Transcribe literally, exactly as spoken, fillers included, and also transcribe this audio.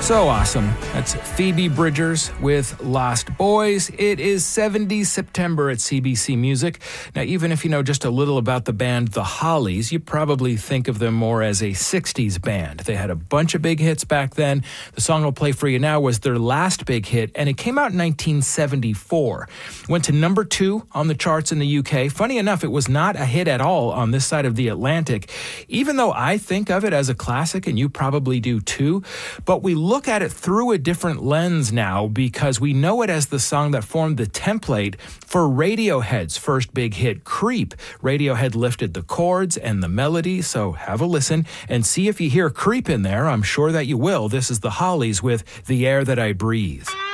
So awesome. That's Phoebe Bridgers with Lost Boys. It is seventies September at C B C Music. Now, even if you know just a little about the band The Hollies, you probably think of them more as a sixties band. They had a bunch of big hits back then. The song I'll play for you now was their last big hit, and it came out in nineteen seventy-four. Went to number two on the charts in the U K. Funny enough, it was not a hit at all on this side of the Atlantic, even though I think of it as a classic, and you probably do too. But we look at it through a different lens now because we know it as the song that formed the template for Radiohead's first big hit, Creep. Radiohead lifted the chords and the melody, so have a listen and see if you hear Creep in there. I'm sure that you will. This is the Hollies with The Air That I Breathe.